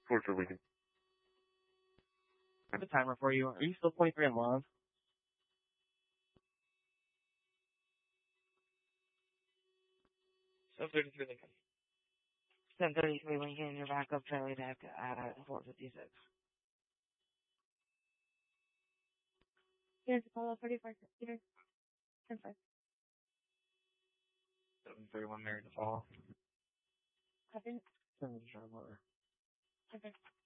Torture Lincoln. I have a timer for you. Are you still 23 in love? 7:33 Lincoln. 10:33 Lincoln, you're back up Charlie back at 4:56. Here's Apollo 45. Peter. 10-5. 7:31 Mary to fall. Copy. 7 Charlotte. Okay.